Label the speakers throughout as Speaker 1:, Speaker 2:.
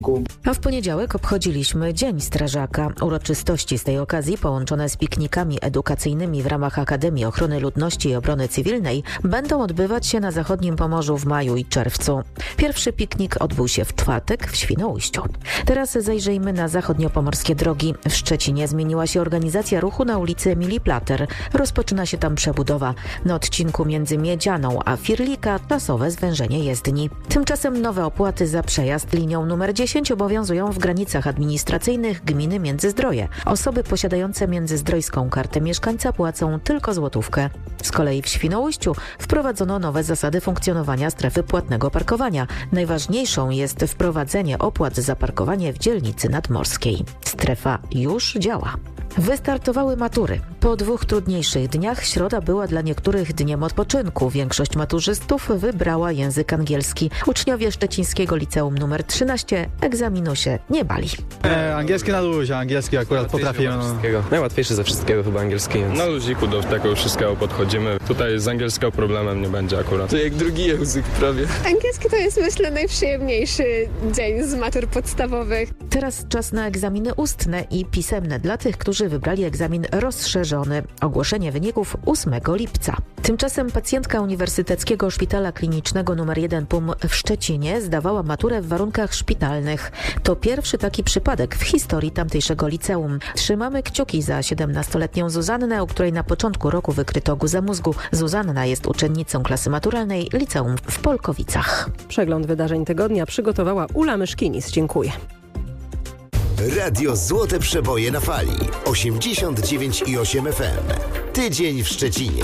Speaker 1: A w poniedziałek obchodziliśmy Dzień Strażaka. Uroczystości z tej okazji, połączone z piknikami edukacyjnymi w ramach Akademii Ochrony Ludności i Obrony Cywilnej, będą odbywać się na zachodnim Pomorzu w maju i czerwcu. Pierwszy piknik odbył się w czwartek w Świnoujściu. Teraz zajrzyjmy na zachodniopomorskie drogi. W Szczecinie zmieniła się organizacja ruchu na ulicy Emilii Plater. Rozpoczyna się tam przebudowa. Na odcinku między Miedzianą a Firlika czasowe zwężenie jezdni. Tymczasem nowe opłaty za przejazd linią numer 10 obowiązują w granicach administracyjnych gminy Międzyzdroje. Osoby posiadające międzyzdrojską kartę mieszkańca płacą tylko złotówkę. Z kolei w Świnoujściu wprowadzono nowe zasady funkcjonowania strefy płatnego parkowania. Najważniejszą jest wprowadzenie opłat za parkowanie w dzielnicy nadmorskiej. Strefa już działa. Wystartowały matury. Po 2 trudniejszych dniach środa była dla niektórych dniem odpoczynku. Większość maturzystów wybrała język angielski. Uczniowie Szczecińskiego Liceum nr 13 egzaminu się nie bali.
Speaker 2: Angielski na luzie, angielski akurat potrafię.
Speaker 3: Najłatwiejszy ze wszystkiego chyba angielski. Więc...
Speaker 4: Na luziku do tego wszystkiego podchodzimy. Tutaj z angielskiego problemem nie będzie akurat.
Speaker 3: To jak drugi język prawie.
Speaker 5: Angielski to jest, myślę, najprzyjemniejszy dzień z matur podstawowych.
Speaker 1: Teraz czas na egzaminy ustne i pisemne dla tych, którzy wybrali egzamin rozszerzony. Ogłoszenie wyników 8 lipca. Tymczasem pacjentka Uniwersyteckiego Szpitala Klinicznego nr 1 PUM w Szczecinie zdawała maturę w warunkach szpitalnych. To pierwszy taki przypadek w historii tamtejszego liceum. Trzymamy kciuki za 17-letnią Zuzannę, u której na początku roku wykryto guzę mózgu. Zuzanna jest uczennicą klasy maturalnej liceum w Polkowicach.
Speaker 6: Przegląd wydarzeń tygodnia przygotowała Ula Myszkinis. Dziękuję.
Speaker 7: Radio Złote Przeboje na fali 89,8 FM. Tydzień w Szczecinie.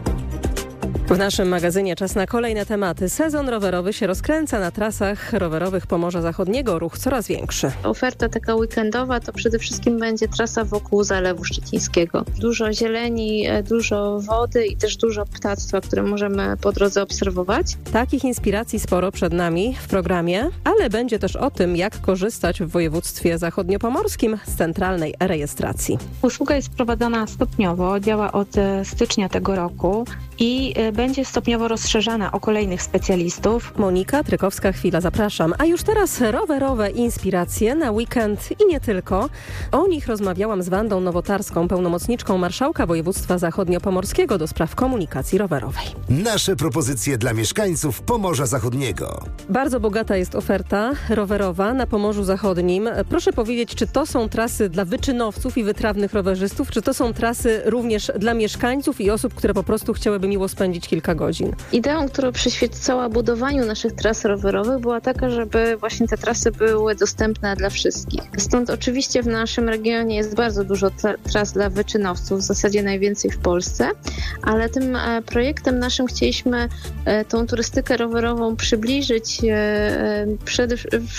Speaker 6: W naszym magazynie czas na kolejne tematy. Sezon rowerowy się rozkręca na trasach rowerowych Pomorza Zachodniego. Ruch coraz większy.
Speaker 8: Oferta taka weekendowa to przede wszystkim będzie trasa wokół Zalewu Szczecińskiego. Dużo zieleni, dużo wody i też dużo ptactwa, które możemy po drodze obserwować.
Speaker 6: Takich inspiracji sporo przed nami w programie, ale będzie też o tym, jak korzystać w województwie zachodniopomorskim z centralnej rejestracji.
Speaker 9: Usługa jest prowadzona stopniowo, działa od stycznia tego roku i będzie stopniowo rozszerzana o kolejnych specjalistów.
Speaker 6: Monika Trykowska-Chwila, zapraszam. A już teraz rowerowe inspiracje na weekend i nie tylko. O nich rozmawiałam z Wandą Nowotarską, pełnomocniczką marszałka województwa zachodniopomorskiego do spraw komunikacji rowerowej.
Speaker 7: Nasze propozycje dla mieszkańców Pomorza Zachodniego.
Speaker 6: Bardzo bogata jest oferta rowerowa na Pomorzu Zachodnim. Proszę powiedzieć, czy to są trasy dla wyczynowców i wytrawnych rowerzystów, czy to są trasy również dla mieszkańców i osób, które po prostu chciałyby miło spędzić kilka godzin?
Speaker 8: Ideą, która przyświecała budowaniu naszych tras rowerowych, była taka, żeby właśnie te trasy były dostępne dla wszystkich. Stąd oczywiście w naszym regionie jest bardzo dużo tras dla wyczynowców, w zasadzie najwięcej w Polsce, ale tym projektem naszym chcieliśmy tą turystykę rowerową przybliżyć przede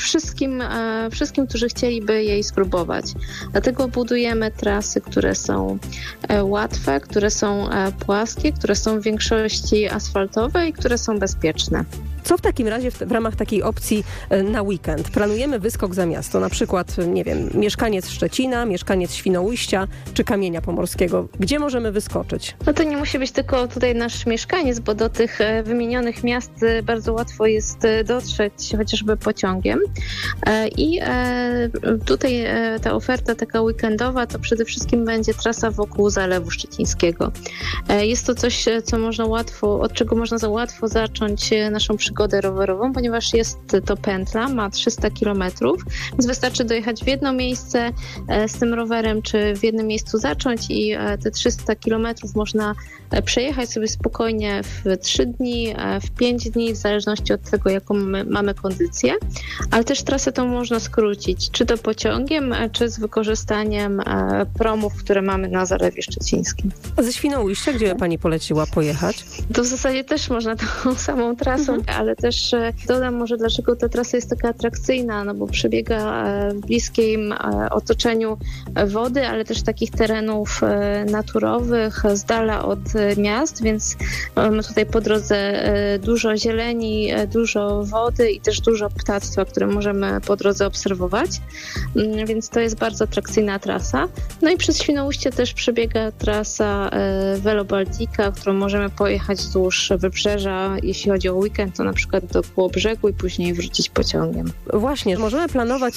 Speaker 8: wszystkim, którzy chcieliby jej spróbować. Dlatego budujemy trasy, które są łatwe, które są płaskie, które są w większości asfaltowe i które są bezpieczne.
Speaker 6: Co w takim razie w ramach takiej opcji na weekend? Planujemy wyskok za miasto, na przykład, nie wiem, mieszkaniec Szczecina, mieszkaniec Świnoujścia czy Kamienia Pomorskiego. Gdzie możemy wyskoczyć?
Speaker 8: No to nie musi być tylko tutaj nasz mieszkaniec, bo do tych wymienionych miast bardzo łatwo jest dotrzeć chociażby pociągiem. I tutaj ta oferta taka weekendowa to przede wszystkim będzie trasa wokół Zalewu Szczecińskiego. Jest to coś, od czego można łatwo zacząć naszą przygodę rowerową, ponieważ jest to pętla, ma 300 km, więc wystarczy dojechać w jedno miejsce z tym rowerem, czy w jednym miejscu zacząć i te 300 km można przejechać sobie spokojnie w 3 dni, w 5 dni, w zależności od tego, jaką mamy kondycję, ale też trasę tą można skrócić, czy to pociągiem, czy z wykorzystaniem promów, które mamy na Zalewie Szczecińskim.
Speaker 6: Ze Świnoujścia, gdzie pani poleciła pojechać?
Speaker 8: To w zasadzie też można tą samą trasą, ale też dodam może, dlaczego ta trasa jest taka atrakcyjna, no bo przebiega w bliskim otoczeniu wody, ale też takich terenów naturowych, z dala od miast, więc mamy tutaj po drodze dużo zieleni, dużo wody i też dużo ptactwa, które możemy po drodze obserwować, więc to jest bardzo atrakcyjna trasa. No i przez Świnoujście też przebiega trasa Velo Baltica, którą możemy pojechać wzdłuż wybrzeża. Jeśli chodzi o weekend, to na przykład do Kołobrzegu i później wrócić pociągiem.
Speaker 6: Właśnie, możemy planować